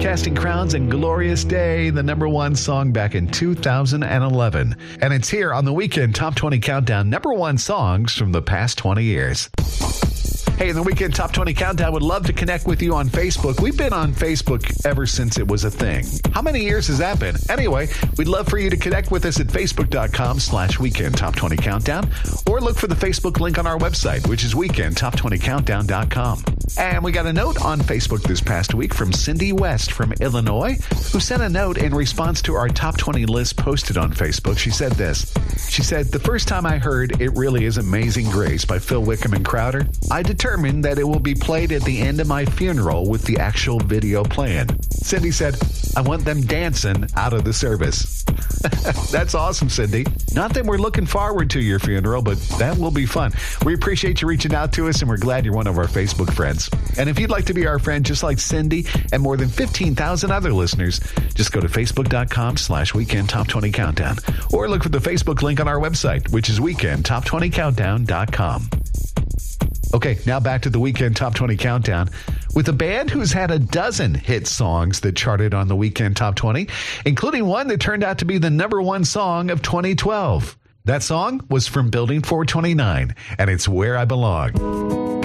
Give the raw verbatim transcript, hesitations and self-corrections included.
Casting Crowns and Glorious Day, the number one song back in two thousand eleven. And it's here on the Weekend Top twenty Countdown, number one songs from the past twenty years. Hey, in the Weekend Top twenty Countdown, would love to connect with you on Facebook. We've been on Facebook ever since it was a thing. How many years has that been? Anyway, we'd love for you to connect with us at facebook.com slash Weekend Top twenty Countdown, or look for the Facebook link on our website, which is weekend top twenty countdown dot com. And we got a note on Facebook this past week from Cindy West from Illinois, who sent a note in response to our Top twenty list posted on Facebook. She said this. She said, the first time I heard It Really Is Amazing Grace by Phil Wickham and Crowder, I determined that it will be played at the end of my funeral with the actual video playing. Cindy said, I want them dancing out of the service. That's awesome, Cindy. Not that we're looking forward to your funeral, but that will be fun. We appreciate you reaching out to us, and we're glad you're one of our Facebook friends. And if you'd like to be our friend, just like Cindy and more than fifteen thousand other listeners, just go to facebook.com slash Weekend Top twenty Countdown, or look for the Facebook link on our website, which is weekend top twenty countdown dot com. Okay, now back to the Weekend Top twenty Countdown with a band who's had a dozen hit songs that charted on the Weekend Top twenty, including one that turned out to be the number one song of twenty twelve. That song was from Building four twenty-nine, and it's Where I Belong.